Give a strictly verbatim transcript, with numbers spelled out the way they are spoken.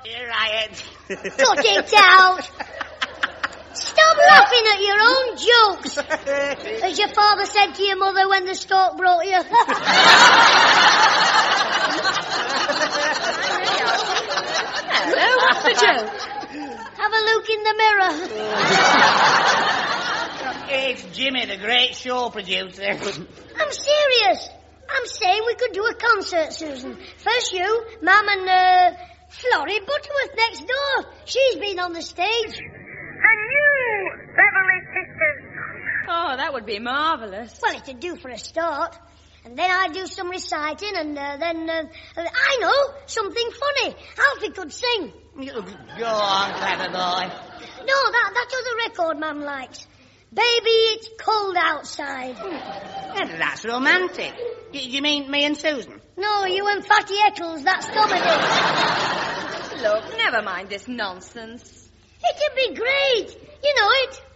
Riot. Cut it out. Stop laughing at your own jokes. As your father said to your mother when the stork brought you. Hello, what's the joke? Have a look in the mirror. It's Jimmy, the great show producer. I'm serious. I'm saying we could do a concert, Susan. First you, Mum and, uh, Florrie Butterworth next door. She's been on the stage. The new Beverly Sisters. Oh, that would be marvellous. Well, it'd do for a start. And then I'd do some reciting, and uh, then, uh, uh, I know, something funny. Alfie could sing. Go on, clever boy. No, that, that other record Mum likes. Baby, it's cold outside. Yeah, that's romantic. Do you mean me and Susan? No, you and Fatty Eccles, that's comedy. Look, never mind this nonsense. It'd be great. You know it.